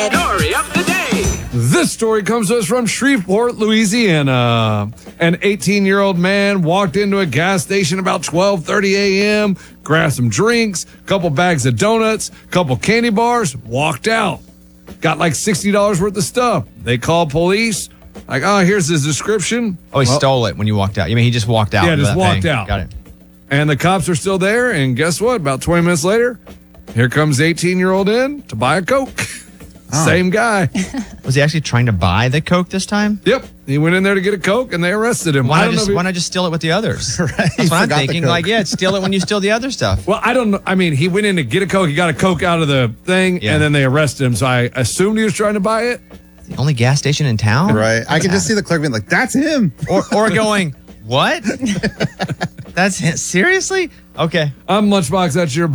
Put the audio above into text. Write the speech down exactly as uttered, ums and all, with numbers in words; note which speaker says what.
Speaker 1: Story of the day.
Speaker 2: This story comes to us from Shreveport, Louisiana. An eighteen-year-old man walked into a gas station about twelve thirty a.m., grabbed some drinks, couple bags of donuts, couple candy bars, walked out. Got like sixty dollars worth of stuff. They called police. Like, oh, here's his description.
Speaker 3: Oh, he
Speaker 2: Well,
Speaker 3: stole it when you walked out. You mean he just walked out?
Speaker 2: Yeah, just
Speaker 3: without
Speaker 2: walked
Speaker 3: paying.
Speaker 2: out.
Speaker 3: Got it.
Speaker 2: And the cops are still there. And guess what? About twenty minutes later, here comes the eighteen-year-old in to buy a Coke.
Speaker 3: Oh.
Speaker 2: Same guy.
Speaker 3: Was he actually trying to buy the Coke this time?
Speaker 2: Yep. He went in there to get a Coke, and they arrested him.
Speaker 3: Why
Speaker 2: I
Speaker 3: not
Speaker 2: don't know
Speaker 3: just
Speaker 2: if he-
Speaker 3: why not just steal it with the others?
Speaker 4: Right,
Speaker 3: That's
Speaker 4: he
Speaker 3: what I'm
Speaker 4: forgot the
Speaker 3: thinking.
Speaker 4: Coke.
Speaker 3: Like, yeah, steal it when you steal the other stuff.
Speaker 2: Well, I don't know. I mean, he went in to get a Coke. He got a Coke out of the thing,
Speaker 3: Yeah.
Speaker 2: and then they arrested him. So I assumed he was trying to buy it.
Speaker 3: The only gas station in town?
Speaker 4: Right. I can just see the clerk being like, that's him.
Speaker 3: Or, or going, what? That's it? Seriously? Okay.
Speaker 2: I'm Lunchbox. That's your